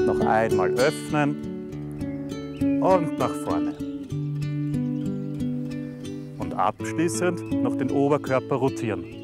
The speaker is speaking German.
Noch einmal öffnen und nach vorne. Und abschließend noch den Oberkörper rotieren.